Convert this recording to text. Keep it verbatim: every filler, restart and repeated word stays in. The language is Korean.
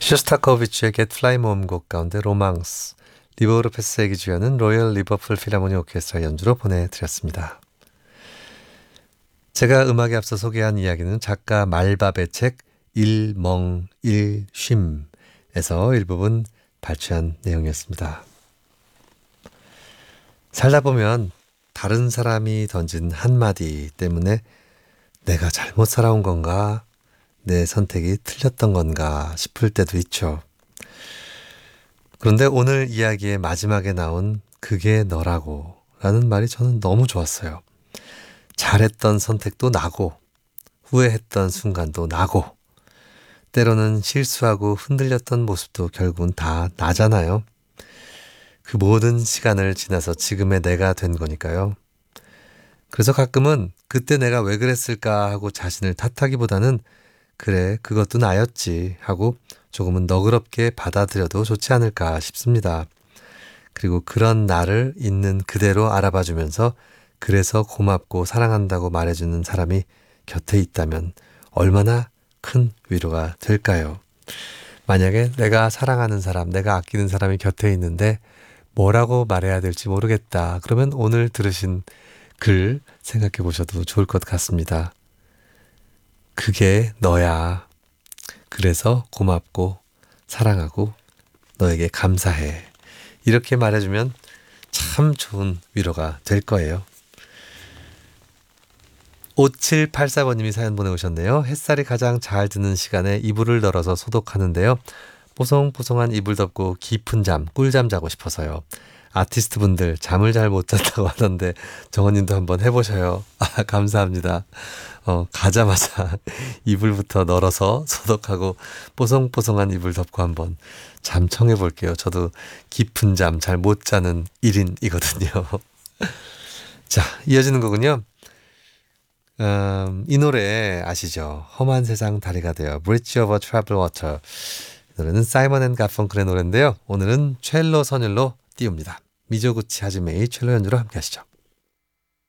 쇼스타코비치의 Get Fly 모음곡 가운데 로망스, 리버 오르페스에게 주연은 로열 리버풀 필하모니 오케스트라 연주로 보내드렸습니다. 제가 음악에 앞서 소개한 이야기는 작가 말밥의 책 일멍일쉼에서 일부분 발췌한 내용이었습니다. 살다 보면 다른 사람이 던진 한마디 때문에 내가 잘못 살아온 건가, 내 선택이 틀렸던 건가 싶을 때도 있죠. 그런데 오늘 이야기의 마지막에 나온 그게 너라고 라는 말이 저는 너무 좋았어요. 잘했던 선택도 나고 후회했던 순간도 나고 때로는 실수하고 흔들렸던 모습도 결국은 다 나잖아요. 그 모든 시간을 지나서 지금의 내가 된 거니까요. 그래서 가끔은 그때 내가 왜 그랬을까 하고 자신을 탓하기보다는 그래 그것도 나였지 하고 조금은 너그럽게 받아들여도 좋지 않을까 싶습니다. 그리고 그런 나를 있는 그대로 알아봐주면서 그래서 고맙고 사랑한다고 말해주는 사람이 곁에 있다면 얼마나 큰 위로가 될까요? 만약에 내가 사랑하는 사람, 내가 아끼는 사람이 곁에 있는데 뭐라고 말해야 될지 모르겠다. 그러면 오늘 들으신 글 생각해 보셔도 좋을 것 같습니다. 그게 너야. 그래서 고맙고 사랑하고 너에게 감사해. 이렇게 말해주면 참 좋은 위로가 될 거예요. 오칠팔사 번님이 사연 보내오셨네요. 햇살이 가장 잘 드는 시간에 이불을 널어서 소독하는데요. 뽀송뽀송한 이불 덮고 깊은 잠, 꿀잠 자고 싶어서요. 아티스트 분들 잠을 잘 못 잤다고 하던데 정원님도 한번 해보셔요. 아, 감사합니다. 어, 가자마자 이불부터 널어서 소독하고 뽀송뽀송한 이불 덮고 한번 잠 청해 볼게요. 저도 깊은 잠 잘 못 자는 일인이거든요. 자, 이어지는 거군요. 음, 이 노래 아시죠? 험한 세상 다리가 되어 Bridge over Troubled Water. 이 노래는 사이먼 앤 가펑클의 노래인데요. 오늘은 첼로 선율로 띄웁니다. 미조구치 하지메이 첼로 연주로 함께 하시죠.